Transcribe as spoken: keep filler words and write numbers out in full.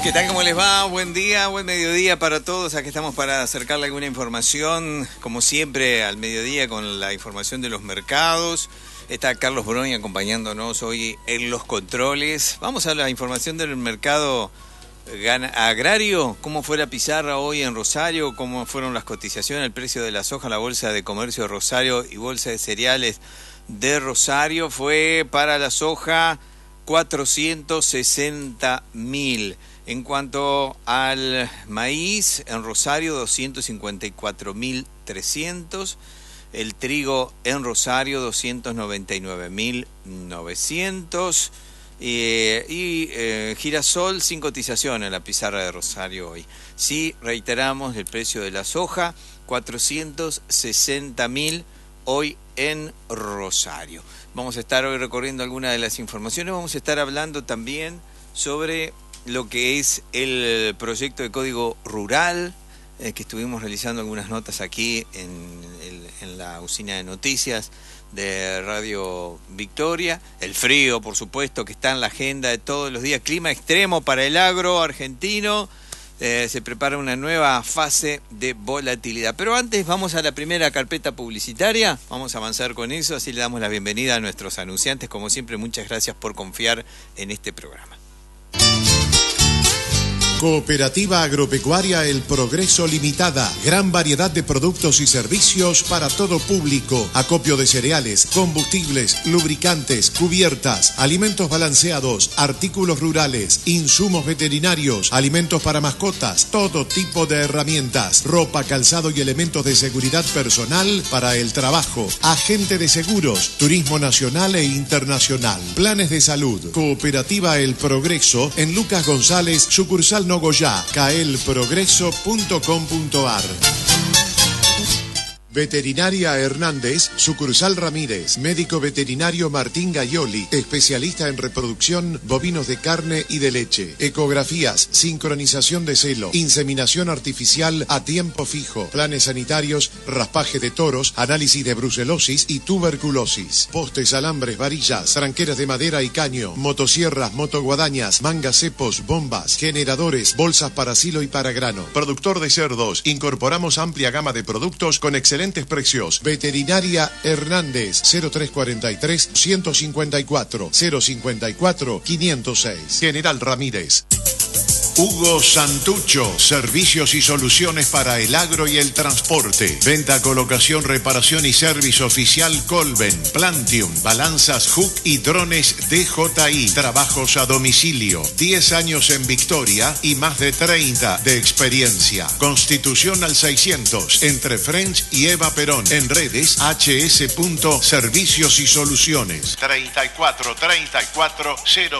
¿Qué tal? ¿Cómo les va? Buen día, buen mediodía para todos. Aquí estamos para acercarle alguna información, como siempre, al mediodía con la información de los mercados. Está Carlos Broni acompañándonos hoy en los controles. Vamos a la información del mercado agrario. ¿Cómo fue la pizarra hoy en Rosario? ¿Cómo fueron las cotizaciones? El precio de la soja, la Bolsa de Comercio de Rosario y Bolsa de Cereales de Rosario fue para la soja cuatrocientos sesenta mil. En cuanto al maíz, en Rosario doscientos cincuenta y cuatro mil trescientos, el trigo en Rosario doscientos noventa y nueve mil novecientos eh, y eh, girasol sin cotización en la pizarra de Rosario hoy. Sí, reiteramos el precio de la soja, cuatrocientos sesenta mil hoy en Rosario. Vamos a estar hoy recorriendo algunas de las informaciones, vamos a estar hablando también sobre lo que es el proyecto de Código Rural, eh, que estuvimos realizando algunas notas aquí en, el, en la usina de noticias de Radio Victoria. El frío, por supuesto, que está en la agenda de todos los días. Clima extremo para el agro argentino. Eh, se prepara una nueva fase de volatilidad. Pero antes vamos a la primera carpeta publicitaria. Vamos a avanzar con eso, así le damos la bienvenida a nuestros anunciantes. Como siempre, muchas gracias por confiar en este programa. Cooperativa Agropecuaria El Progreso Limitada. Gran variedad de productos y servicios para todo público. Acopio de cereales, combustibles, lubricantes, cubiertas, alimentos balanceados, artículos rurales, insumos veterinarios, alimentos para mascotas, todo tipo de herramientas, ropa, calzado y elementos de seguridad personal para el trabajo, agente de seguros, turismo nacional e internacional, planes de salud. Cooperativa El Progreso en Lucas González, sucursal Nogoyá, caelprogreso punto com punto ar. Veterinaria Hernández, sucursal Ramírez, médico veterinario Martín Gaioli, especialista en reproducción bovinos de carne y de leche, ecografías, sincronización de celo, inseminación artificial a tiempo fijo, planes sanitarios, raspaje de toros, análisis de brucelosis y tuberculosis, postes, alambres, varillas, tranqueras de madera y caño, motosierras, motoguadañas, mangas, cepos, bombas, generadores, bolsas para silo y para grano. Productor de cerdos, incorporamos amplia gama de productos con excelente precios. Veterinaria Hernández, cero tres cuarenta y tres, ciento cincuenta y cuatro, cero cincuenta y cuatro, quinientos seis. General Ramírez. Hugo Santucho, servicios y soluciones para el agro y el transporte. Venta, colocación, reparación y servicio oficial Colben, Plantium, balanzas Hook y drones D J I. Trabajos a domicilio. diez años en Victoria y más de treinta de experiencia. Constitución al seiscientos, entre French y Eva Perón. En redes hs. Servicios y soluciones. treinta y cuatro treinta y cuatro cero